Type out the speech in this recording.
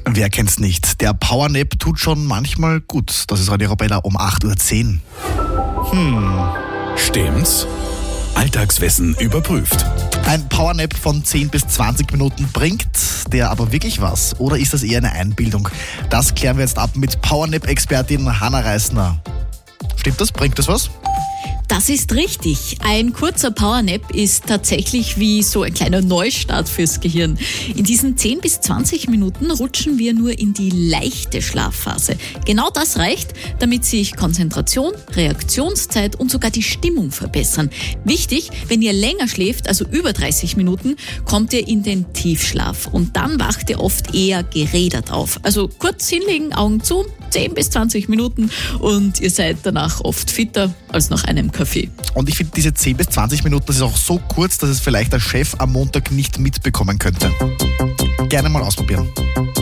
Wer kennt's nicht? Der Powernap tut schon manchmal gut. Das ist Radio Arabella um 8.10 Uhr. Stimmt's? Alltagswissen überprüft. Ein Powernap von 10 bis 20 Minuten bringt der aber wirklich was? Oder ist das eher eine Einbildung? Das klären wir jetzt ab mit Powernap-Expertin Hanna Reisner. Stimmt das? Bringt das was? Das ist richtig. Ein kurzer Powernap ist tatsächlich wie so ein kleiner Neustart fürs Gehirn. In diesen 10 bis 20 Minuten rutschen wir nur in die leichte Schlafphase. Genau das reicht, damit sich Konzentration, Reaktionszeit und sogar die Stimmung verbessern. Wichtig, wenn ihr länger schläft, also über 30 Minuten, kommt ihr in den Tiefschlaf. Und dann wacht ihr oft eher gerädert auf. Also kurz hinlegen, Augen zu, 10 bis 20 Minuten und ihr seid danach oft fitter als nach einem Kaffee. Und ich finde diese 10 bis 20 Minuten, das ist auch so kurz, dass es vielleicht der Chef am Montag nicht mitbekommen könnte. Gerne mal ausprobieren.